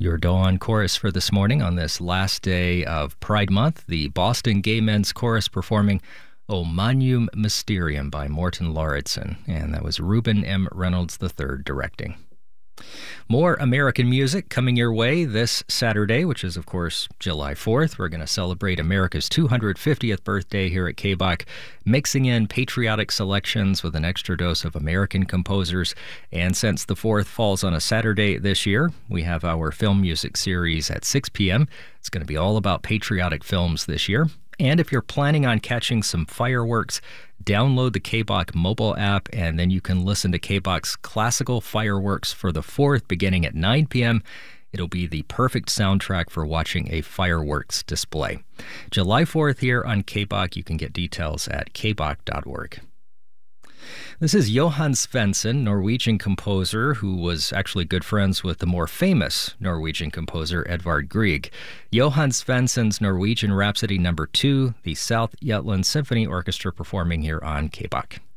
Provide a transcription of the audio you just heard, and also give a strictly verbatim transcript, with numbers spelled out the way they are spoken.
Your Dawn Chorus for this morning on this last day of Pride Month, the Boston Gay Men's Chorus performing O Magnum Mysterium by Morten Lauridsen, and that was Reuben M. Reynolds the third directing. More American music coming your way this Saturday, which is, of course, July fourth. We're going to celebrate America's two hundred fiftieth birthday here at K B O C, mixing in patriotic selections with an extra dose of American composers. And since the fourth falls on a Saturday this year, we have our film music series at six p.m. It's going to be all about patriotic films this year. And if you're planning on catching some fireworks, download the K B O C mobile app, and then you can listen to K B O C's classical fireworks for the fourth beginning at nine p.m. It'll be the perfect soundtrack for watching a fireworks display. July fourth here on K B O C. You can get details at k b o c dot org. This is Johan Svensson, Norwegian composer who was actually good friends with the more famous Norwegian composer Edvard Grieg. Johan Svensson's Norwegian Rhapsody number two, the South Jutland Symphony Orchestra performing here on K B O C.